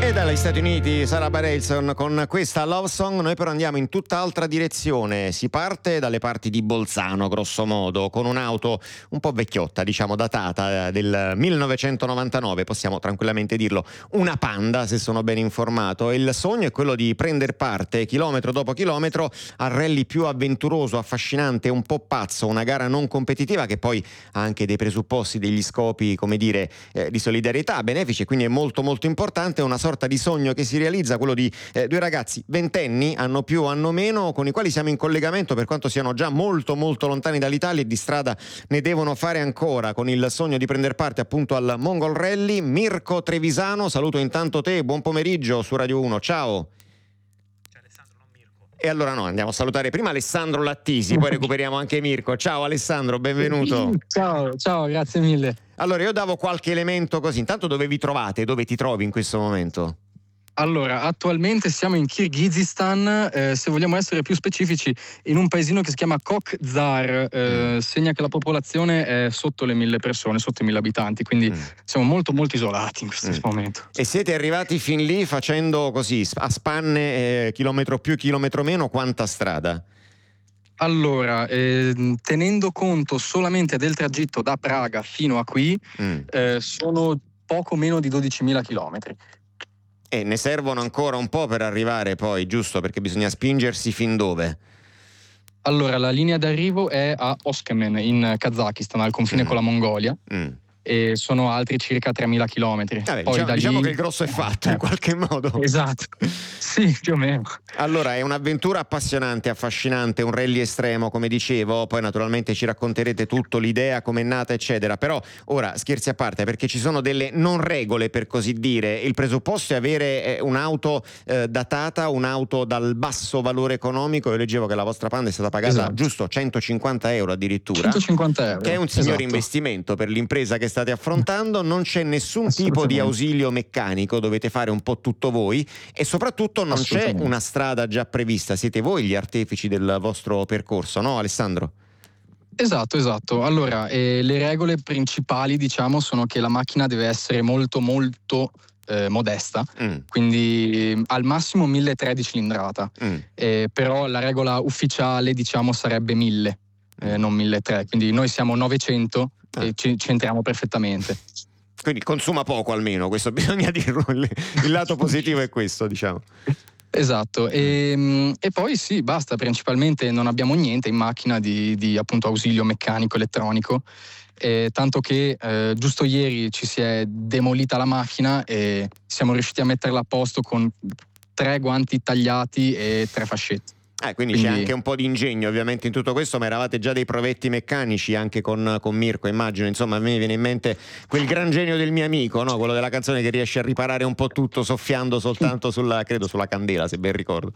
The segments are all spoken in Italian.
E dagli Stati Uniti Sarah Bareilles con questa Love Song. Noi però andiamo in tutt'altra direzione. Si parte dalle parti di Bolzano, grosso modo, con un'auto un po' vecchiotta, diciamo datata, del 1999, possiamo tranquillamente dirlo, una Panda, se sono ben informato. Il sogno è quello di prendere parte chilometro dopo chilometro al rally più avventuroso, affascinante, un po' pazzo, una gara non competitiva che poi ha anche dei presupposti, degli scopi, come dire, di solidarietà, benefici, quindi è molto molto importante, una sorta di sogno che si realizza, quello di due ragazzi ventenni, anno più anno meno, con i quali siamo in collegamento, per quanto siano già molto molto lontani dall'Italia e di strada ne devono fare ancora, con il sogno di prendere parte appunto al Mongol Rally. Mirko Trevisano, saluto intanto te, buon pomeriggio su Radio 1, ciao. E allora andiamo a salutare prima Alessandro Lattisi, poi recuperiamo anche Mirko. Ciao Alessandro, benvenuto. Ciao, grazie mille. Allora, io davo qualche elemento così. Intanto dove vi trovate? Dove ti trovi in questo momento? Allora, attualmente siamo in Kirghizistan, se vogliamo essere più specifici, in un paesino che si chiama Kokhzar, segna che la popolazione è sotto le 1000 persone, sotto i 1000 abitanti, quindi siamo molto molto isolati in questo momento. E siete arrivati fin lì facendo così, a spanne, chilometro più, chilometro meno, quanta strada? Allora, tenendo conto solamente del tragitto da Praga fino a qui, sono poco meno di 12.000 chilometri. E ne servono ancora un po' per arrivare poi, giusto? Perché bisogna spingersi fin dove? Allora, la linea d'arrivo è a Oskmen, in Kazakistan, al confine con la Mongolia. E sono altri circa 3.000 chilometri. Poi diciamo che il grosso è fatto in qualche modo. Esatto, sì, più o meno. Allora, è un'avventura appassionante, affascinante, un rally estremo, come dicevo, poi naturalmente ci racconterete tutto, l'idea, com'è nata, eccetera. Però ora, scherzi a parte, perché ci sono delle non regole, per così dire. Il presupposto è avere un'auto datata, un'auto dal basso valore economico. Io leggevo che la vostra Panda è stata pagata, giusto, 150 euro addirittura. 150 euro. Che è un signore investimento per l'impresa che state affrontando. Non c'è nessun tipo di ausilio meccanico, dovete fare un po' tutto voi e soprattutto non c'è una strada già prevista, siete voi gli artefici del vostro percorso, no Alessandro? Esatto. Allora, le regole principali, diciamo, sono che la macchina deve essere molto molto modesta, quindi al massimo 1.300 di cilindrata, però la regola ufficiale, diciamo, sarebbe 1.000, non 1.300, quindi noi siamo 900 e ci entriamo perfettamente. Quindi consuma poco almeno, questo bisogna dirlo, il lato positivo è questo, diciamo. Esatto, e poi sì, basta, principalmente non abbiamo niente in macchina di appunto ausilio meccanico, elettronico, tanto che giusto ieri ci si è demolita la macchina e siamo riusciti a metterla a posto con 3 guanti tagliati e 3 fascetti. Quindi c'è anche un po' di ingegno ovviamente in tutto questo, ma eravate già dei provetti meccanici anche con Mirko, immagino. Insomma, a me viene in mente quel gran genio del mio amico, no? Quello della canzone che riesce a riparare un po' tutto soffiando soltanto sulla candela, se ben ricordo.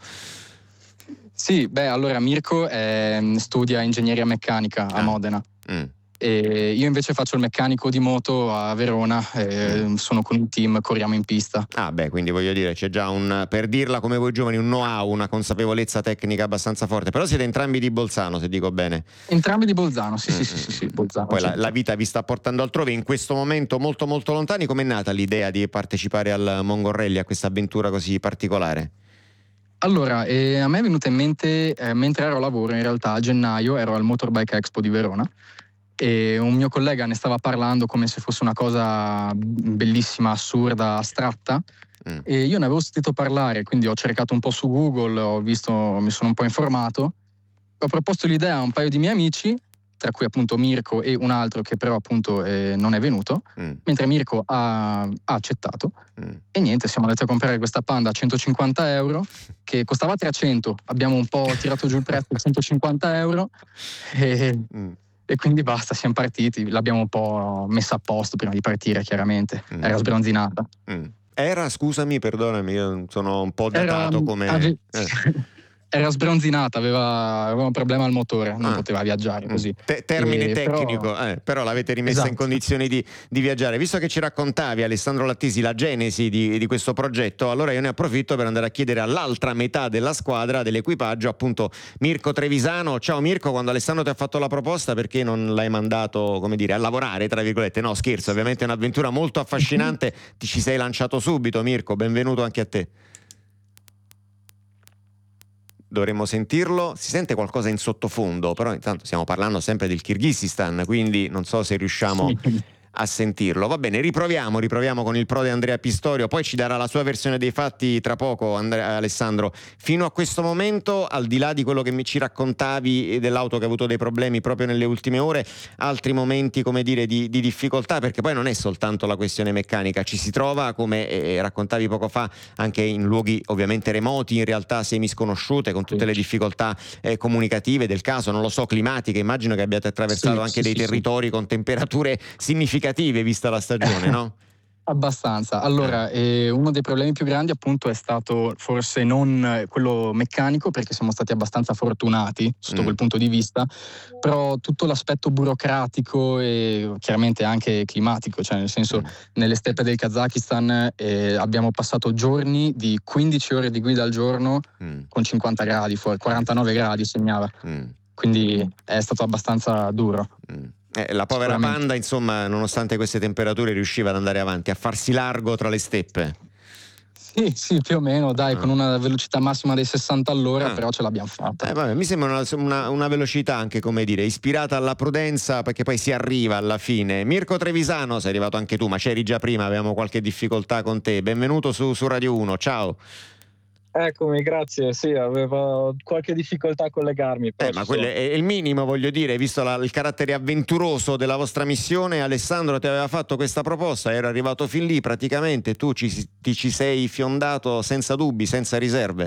Sì, allora Mirko studia ingegneria meccanica a Modena. E io invece faccio il meccanico di moto a Verona, sono con un team, corriamo in pista. Quindi voglio dire, c'è già per dirla come voi giovani, un know-how, una consapevolezza tecnica abbastanza forte. Però siete entrambi di Bolzano, se dico bene. Entrambi di Bolzano, sì, Bolzano. Poi la vita vi sta portando altrove, in questo momento molto molto lontani. Com'è nata l'idea di partecipare al Mongol Rally, a questa avventura così particolare? Allora, a me è venuta in mente, mentre ero a lavoro, in realtà a gennaio ero al Motorbike Expo di Verona, e un mio collega ne stava parlando come se fosse una cosa bellissima, assurda, astratta, e io ne avevo sentito parlare, quindi ho cercato un po' su Google, mi sono un po' informato, ho proposto l'idea a un paio di miei amici, tra cui appunto Mirko e un altro che però appunto non è venuto, mentre Mirko ha accettato, e niente, siamo andati a comprare questa Panda a 150 euro, che costava 300, abbiamo un po' tirato giù il prezzo a 150 euro, e quindi basta, siamo partiti, l'abbiamo un po' messa a posto prima di partire, chiaramente, era sbronzinata. Scusami, perdonami, io sono un po' datato come... era sbronzinata, aveva un problema al motore, non poteva viaggiare così. Termine tecnico, però l'avete rimessa in esatto. condizioni di viaggiare. Visto che ci raccontavi, Alessandro Lattisi, la genesi di questo progetto, allora io ne approfitto per andare a chiedere all'altra metà della squadra, dell'equipaggio, appunto Mirko Trevisano. Ciao Mirko, quando Alessandro ti ha fatto la proposta, perché non l'hai mandato, come dire, a lavorare, tra virgolette? No, scherzo, ovviamente è un'avventura molto affascinante, ti ci sei lanciato subito. Mirko, benvenuto anche a te. Dovremmo sentirlo, si sente qualcosa in sottofondo, però intanto stiamo parlando sempre del Kirghizistan, quindi non so se riusciamo a sentirlo. Va bene, riproviamo con il prode Andrea Pistorio, poi ci darà la sua versione dei fatti tra poco, Alessandro. Fino a questo momento, al di là di quello che ci raccontavi dell'auto che ha avuto dei problemi proprio nelle ultime ore, altri momenti, come dire, di difficoltà, perché poi non è soltanto la questione meccanica, ci si trova, come raccontavi poco fa, anche in luoghi ovviamente remoti, in realtà semisconosciute, con tutte le difficoltà comunicative del caso, non lo so, climatiche. Immagino che abbiate attraversato anche dei territori con temperature significative vista la stagione, no? Abbastanza. Allora, uno dei problemi più grandi appunto è stato forse non quello meccanico, perché siamo stati abbastanza fortunati sotto quel punto di vista, però tutto l'aspetto burocratico e chiaramente anche climatico, cioè nel senso nelle steppe del Kazakistan abbiamo passato giorni di 15 ore di guida al giorno con 50 gradi fuori, 49 gradi segnava, quindi è stato abbastanza duro. La povera Panda, insomma, nonostante queste temperature, riusciva ad andare avanti, a farsi largo tra le steppe. Sì, più o meno, dai, con una velocità massima dei 60 all'ora, però ce l'abbiamo fatta. Vabbè, mi sembra una velocità anche, come dire, ispirata alla prudenza, perché poi si arriva alla fine. Mirko Trevisano, sei arrivato anche tu, ma c'eri già prima, avevamo qualche difficoltà con te. Benvenuto su Radio 1, ciao. Eccomi, grazie. Sì, avevo qualche difficoltà a collegarmi. Ma quello è il minimo, voglio dire, visto il carattere avventuroso della vostra missione. Alessandro ti aveva fatto questa proposta, era arrivato fin lì praticamente, tu ti ci sei fiondato senza dubbi, senza riserve.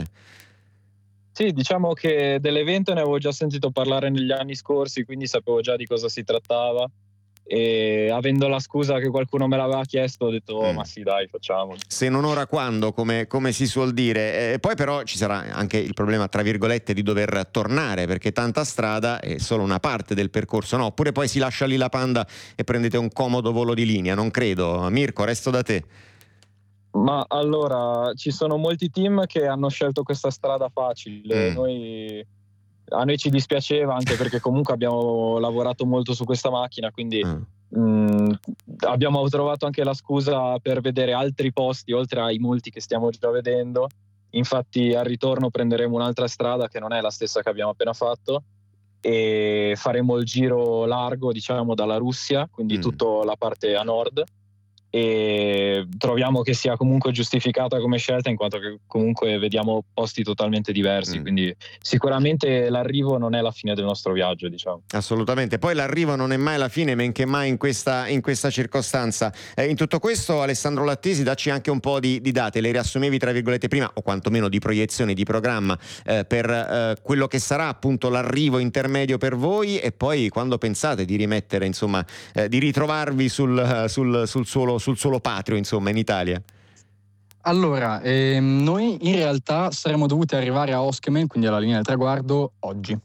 Sì, diciamo che dell'evento ne avevo già sentito parlare negli anni scorsi, quindi sapevo già di cosa si trattava. E avendo la scusa che qualcuno me l'aveva chiesto, ho detto ma sì, dai, facciamolo. Se non ora quando, come si suol dire. Poi però ci sarà anche il problema, tra virgolette, di dover tornare, perché tanta strada è solo una parte del percorso, no? Oppure poi si lascia lì la Panda e prendete un comodo volo di linea, non credo. Mirko, resto da te. Ma allora, ci sono molti team che hanno scelto questa strada facile. A noi ci dispiaceva, anche perché comunque abbiamo lavorato molto su questa macchina, quindi abbiamo trovato anche la scusa per vedere altri posti oltre ai molti che stiamo già vedendo. Infatti al ritorno prenderemo un'altra strada che non è la stessa che abbiamo appena fatto e faremo il giro largo, diciamo, dalla Russia, quindi tutta la parte a nord, e troviamo che sia comunque giustificata come scelta, in quanto che comunque vediamo posti totalmente diversi, quindi sicuramente l'arrivo non è la fine del nostro viaggio, diciamo. Assolutamente, poi l'arrivo non è mai la fine, men che mai in questa circostanza. In tutto questo, Alessandro Lattisi, dacci anche un po' di date, le riassumevi tra virgolette prima, o quantomeno di proiezioni di programma per quello che sarà appunto l'arrivo intermedio per voi, e poi quando pensate di rimettere, insomma, di ritrovarvi sul suolo patrio, insomma, in Italia. Allora, noi in realtà saremmo dovuti arrivare a Oskmen, quindi alla linea del traguardo, oggi.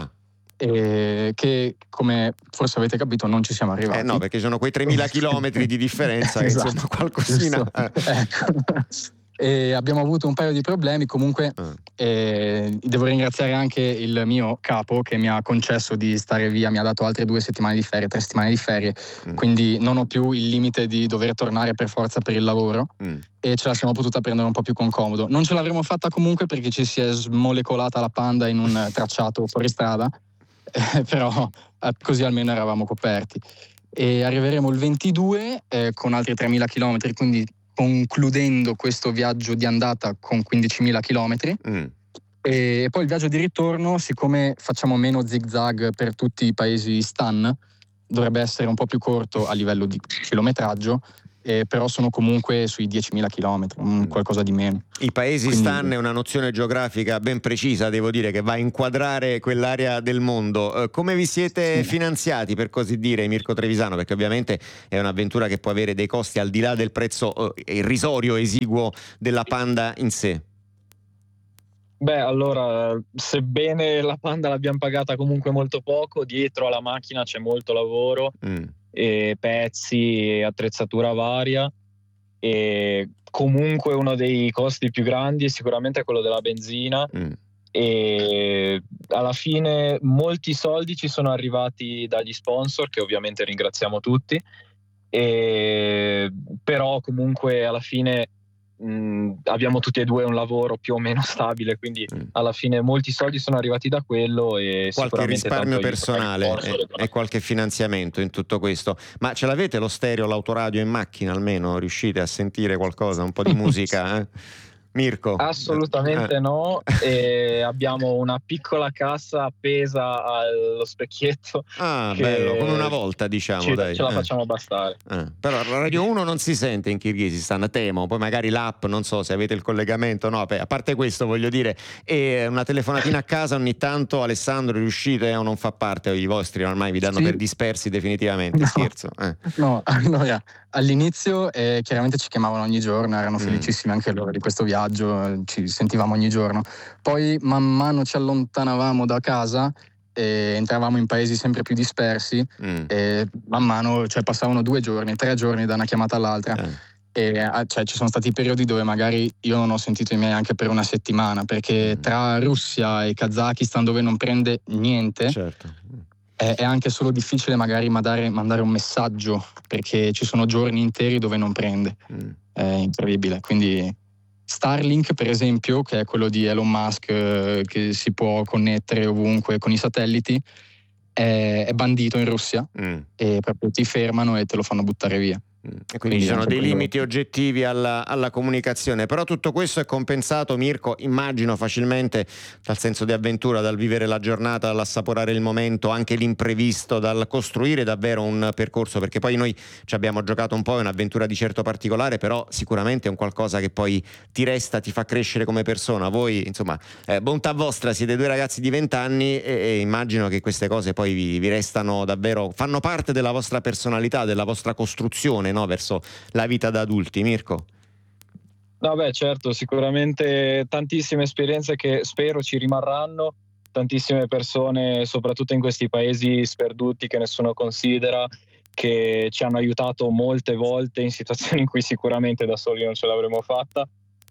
Che, come forse avete capito, non ci siamo arrivati. No, perché sono quei 3.000 chilometri di differenza, esatto. Insomma, qualcosina. Ecco. E abbiamo avuto un paio di problemi, comunque devo ringraziare anche il mio capo che mi ha concesso di stare via, mi ha dato altre 2 settimane di ferie, 3 settimane di ferie, quindi non ho più il limite di dover tornare per forza per il lavoro e ce la siamo potuta prendere un po' più con comodo. Non ce l'avremmo fatta comunque perché ci si è smolecolata la Panda in un tracciato fuori strada, però così almeno eravamo coperti. E arriveremo il 22 con altri 3.000 chilometri, quindi concludendo questo viaggio di andata con 15.000 chilometri. E poi il viaggio di ritorno, siccome facciamo meno zigzag per tutti i paesi stan, dovrebbe essere un po' più corto a livello di chilometraggio, però sono comunque sui 10.000 chilometri, qualcosa di meno. I paesi stan è una nozione geografica ben precisa, devo dire, che va a inquadrare quell'area del mondo. Come vi siete finanziati, per così dire, Mirko Trevisano? Perché ovviamente è un'avventura che può avere dei costi al di là del prezzo irrisorio, esiguo della Panda in sé. Beh, allora, sebbene la Panda l'abbiamo pagata comunque molto poco, dietro alla macchina c'è molto lavoro, e pezzi e attrezzatura varia, e comunque uno dei costi più grandi è sicuramente quello della benzina, e alla fine molti soldi ci sono arrivati dagli sponsor, che ovviamente ringraziamo tutti, però comunque alla fine abbiamo tutti e due un lavoro più o meno stabile, quindi alla fine molti soldi sono arrivati da quello, e qualche sicuramente risparmio tanto personale e qualche finanziamento in tutto questo. Ma ce l'avete lo stereo, l'autoradio in macchina almeno? Riuscite a sentire qualcosa, un po' di musica? Mirko? Assolutamente no, e abbiamo una piccola cassa appesa allo specchietto. Bello, come una volta, diciamo, dai. Ce la facciamo bastare. Però Radio 1 non si sente in Kirghizistan, temo. Poi magari l'app, non so se avete il collegamento. No, a parte questo, voglio dire, e una telefonatina a casa ogni tanto, Alessandro, riuscite o non fa parte? I vostri ormai vi danno per dispersi definitivamente? No. Scherzo. No, allora, all'inizio chiaramente ci chiamavano ogni giorno, erano felicissimi anche loro di questo viaggio, ci sentivamo ogni giorno. Poi man mano ci allontanavamo da casa e entravamo in paesi sempre più dispersi, e man mano, cioè, passavano 2 giorni, 3 giorni da una chiamata all'altra. E cioè, ci sono stati periodi dove magari io non ho sentito i miei anche per una settimana, perché tra Russia e Kazakistan, dove non prende niente, certo, è anche solo difficile magari mandare un messaggio, perché ci sono giorni interi dove non prende. È incredibile. Quindi Starlink, per esempio, che è quello di Elon Musk, che si può connettere ovunque con i satelliti, è bandito in Russia, e proprio ti fermano e te lo fanno buttare via. E quindi ci sono dei limiti oggettivi alla comunicazione, però tutto questo è compensato, Mirko, immagino facilmente, dal senso di avventura, dal vivere la giornata, dall'assaporare il momento, anche l'imprevisto, dal costruire davvero un percorso, perché poi noi ci abbiamo giocato un po', è un'avventura di certo particolare, però sicuramente è un qualcosa che poi ti resta, ti fa crescere come persona. Voi, insomma, bontà vostra, siete 2 ragazzi di 20 anni e immagino che queste cose poi vi restano davvero, fanno parte della vostra personalità, della vostra costruzione, no, verso la vita da adulti. Mirko? No, beh, certo, sicuramente tantissime esperienze che spero ci rimarranno, tantissime persone, soprattutto in questi paesi sperduti che nessuno considera, che ci hanno aiutato molte volte in situazioni in cui sicuramente da soli non ce l'avremmo fatta,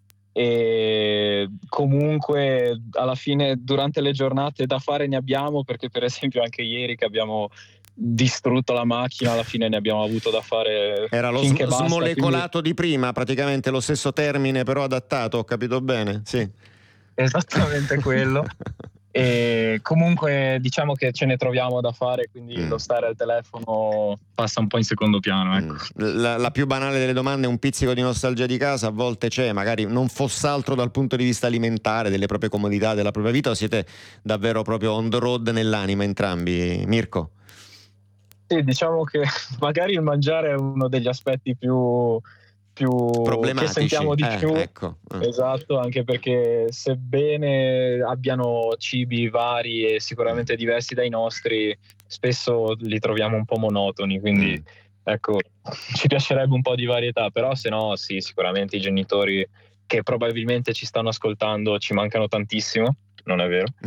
e comunque alla fine durante le giornate da fare ne abbiamo, perché per esempio anche ieri che abbiamo distrutto la macchina, alla fine ne abbiamo avuto da fare. Era lo smolecolato di prima, praticamente lo stesso termine però adattato, ho capito bene? Sì, esattamente quello. E comunque diciamo che ce ne troviamo da fare, quindi lo stare al telefono passa un po' in secondo piano, ecco. La più banale delle domande, un pizzico di nostalgia di casa a volte c'è, magari non fosse altro dal punto di vista alimentare, delle proprie comodità, della propria vita, o siete davvero proprio on the road nell'anima entrambi? Mirko? Sì, diciamo che magari il mangiare è uno degli aspetti più problematici, che sentiamo di più. Ecco. Esatto, anche perché sebbene abbiano cibi vari e sicuramente diversi dai nostri, spesso li troviamo un po' monotoni, quindi ecco, ci piacerebbe un po' di varietà, però se no sì, sicuramente i genitori che probabilmente ci stanno ascoltando ci mancano tantissimo, non è vero?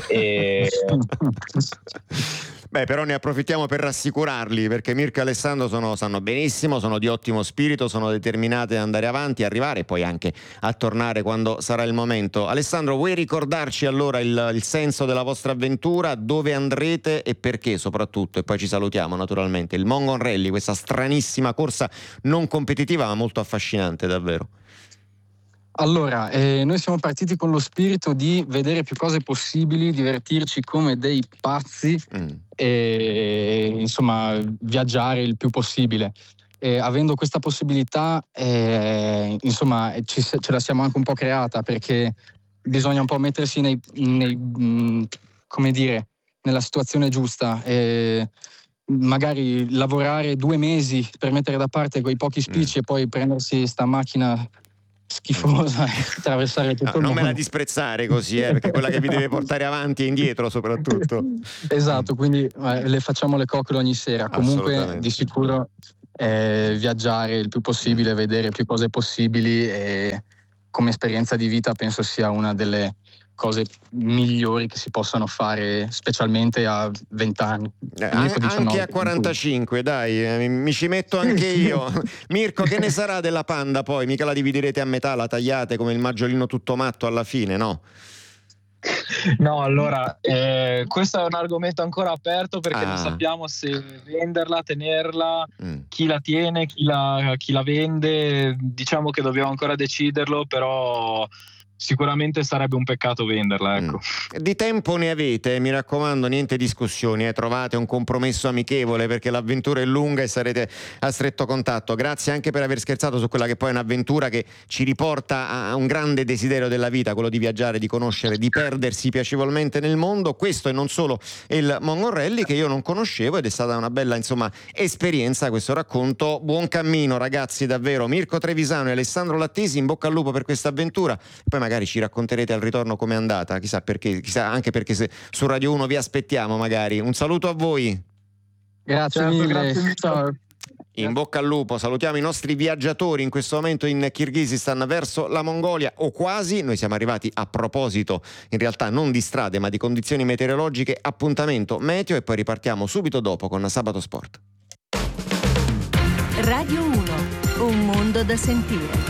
Beh, però ne approfittiamo per rassicurarli, perché Mirko e Alessandro sanno benissimo, sono di ottimo spirito, sono determinati ad andare avanti, arrivare e poi anche a tornare quando sarà il momento. Alessandro, vuoi ricordarci allora il senso della vostra avventura, dove andrete e perché soprattutto? E poi ci salutiamo naturalmente. Il Mongon Rally, questa stranissima corsa non competitiva ma molto affascinante davvero. Allora, noi siamo partiti con lo spirito di vedere più cose possibili, divertirci come dei pazzi e insomma viaggiare il più possibile. Avendo questa possibilità, insomma, ce la siamo anche un po' creata, perché bisogna un po' mettersi come dire, nella situazione giusta. Magari lavorare 2 mesi per mettere da parte quei pochi spicci e poi prendersi sta macchina schifosa e attraversare tutto il mondo. Non me la disprezzare così, perché è quella che vi deve portare avanti e indietro soprattutto. Esatto, quindi le facciamo le coccole ogni sera. Comunque di sicuro viaggiare il più possibile, vedere più cose possibili e come esperienza di vita penso sia una delle cose migliori che si possano fare, specialmente a 20 anni. Anche a 45, dai, mi ci metto anche io. Mirko, che ne sarà della Panda poi? Mica la dividerete a metà, la tagliate come il maggiolino tutto matto alla fine, no? No, allora, questo è un argomento ancora aperto perché non sappiamo se venderla, tenerla, chi la tiene, chi la vende. Diciamo che dobbiamo ancora deciderlo, però sicuramente sarebbe un peccato venderla, ecco. Di tempo ne avete, mi raccomando, niente discussioni, trovate un compromesso amichevole perché l'avventura è lunga e sarete a stretto contatto. Grazie anche per aver scherzato su quella che poi è un'avventura che ci riporta a un grande desiderio della vita, quello di viaggiare, di conoscere, di perdersi piacevolmente nel mondo. Questo e non solo il Mongol Rally, che io non conoscevo, ed è stata una bella, insomma, esperienza questo racconto. Buon cammino ragazzi, davvero. Mirko Trevisano e Alessandro Lattesi, in bocca al lupo per questa avventura. Poi magari ci racconterete al ritorno com'è andata, chissà perché, chissà anche perché se su Radio 1 vi aspettiamo magari. Un saluto a voi. Grazie mille. Ciao. In bocca al lupo, salutiamo i nostri viaggiatori in questo momento in Kirghizistan verso la Mongolia, o quasi. Noi siamo arrivati, a proposito in realtà non di strade ma di condizioni meteorologiche, appuntamento meteo, e poi ripartiamo subito dopo con Sabato Sport. Radio 1, un mondo da sentire.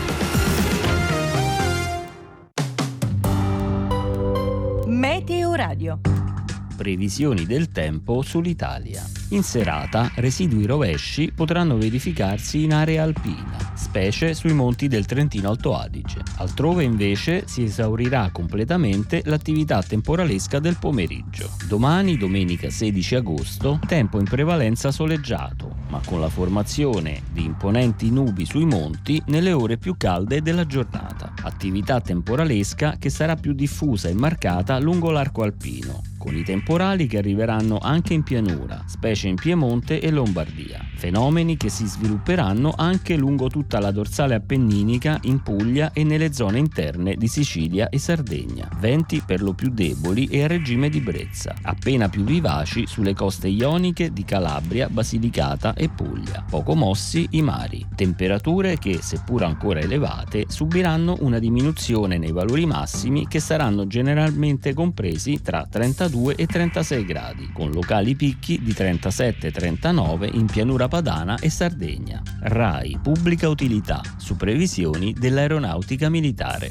Meteo Radio. Previsioni del tempo sull'Italia. In serata residui rovesci potranno verificarsi in area alpina, specie sui monti del Trentino Alto Adige. Altrove invece si esaurirà completamente l'attività temporalesca del pomeriggio. Domani, domenica 16 agosto, tempo in prevalenza soleggiato, ma con la formazione di imponenti nubi sui monti nelle ore più calde della giornata. Attività temporalesca che sarà più diffusa e marcata lungo l'arco alpino, con i temporali che arriveranno anche in pianura, specie in Piemonte e Lombardia. Fenomeni che si svilupperanno anche lungo tutta la dorsale appenninica in Puglia e nelle zone interne di Sicilia e Sardegna. Venti per lo più deboli e a regime di brezza, appena più vivaci sulle coste ioniche di Calabria, Basilicata e Puglia. Poco mossi i mari. Temperature che, seppur ancora elevate, subiranno una diminuzione nei valori massimi che saranno generalmente compresi tra 32 e 36 gradi, con locali picchi di 37-39 in pianura padana e Sardegna. RAI Pubblica Utilità, su previsioni dell'Aeronautica Militare.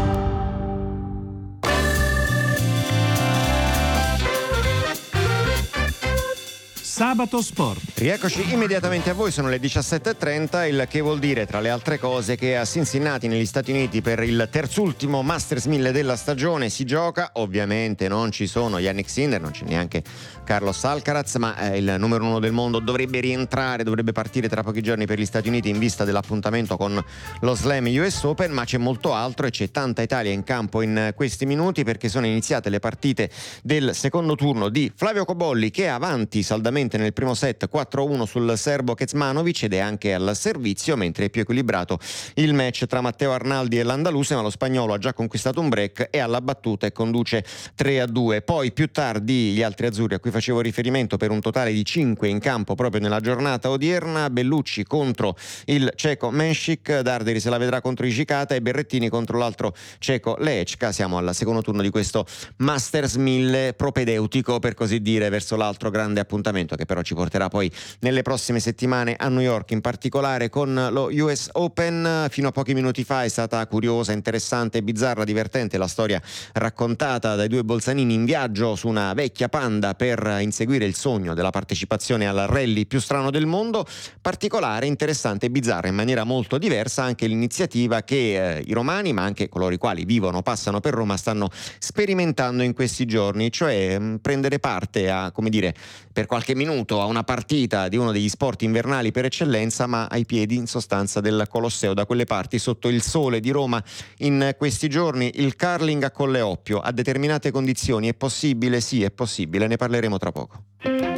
Sabato Sport. Rieccoci immediatamente a voi, sono le 17.30, il che vuol dire, tra le altre cose, che a Cincinnati negli Stati Uniti per il terzultimo Masters 1000 della stagione si gioca. Ovviamente non ci sono Jannik Sinner, non c'è neanche Carlos Alcaraz, ma il numero 1 del mondo dovrebbe rientrare, dovrebbe partire tra pochi giorni per gli Stati Uniti in vista dell'appuntamento con lo Slam US Open, ma c'è molto altro e c'è tanta Italia in campo in questi minuti, perché sono iniziate le partite del secondo turno di Flavio Cobolli, che è avanti saldamente nel primo set 4-1 sul serbo Kecmanovic ed è anche al servizio, mentre è più equilibrato il match tra Matteo Arnaldi e l'andaluse, ma lo spagnolo ha già conquistato un break, è alla battuta e conduce 3-2. Poi più tardi gli altri azzurri a cui facevo riferimento, per un totale di 5 in campo proprio nella giornata odierna: Bellucci contro il ceco Menšik, Darderi se la vedrà contro Ishikata e Berrettini contro l'altro ceco Lechka. Siamo al secondo turno di questo Masters 1000 propedeutico, per così dire, verso l'altro grande appuntamento che però ci porterà poi nelle prossime settimane a New York, in particolare con lo US Open. Fino a pochi minuti fa è stata curiosa, interessante, bizzarra, divertente la storia raccontata dai due bolzanini in viaggio su una vecchia Panda per inseguire il sogno della partecipazione al rally più strano del mondo. Particolare, interessante e bizzarra in maniera molto diversa anche l'iniziativa che i romani, ma anche coloro i quali vivono, passano per Roma, stanno sperimentando in questi giorni, cioè prendere parte a, come dire, per qualche minuto a una partita di uno degli sport invernali per eccellenza, ma ai piedi in sostanza del Colosseo, da quelle parti, sotto il sole di Roma in questi giorni. Il curling a Colle Oppio a determinate condizioni è possibile? Sì, è possibile, ne parleremo tra poco.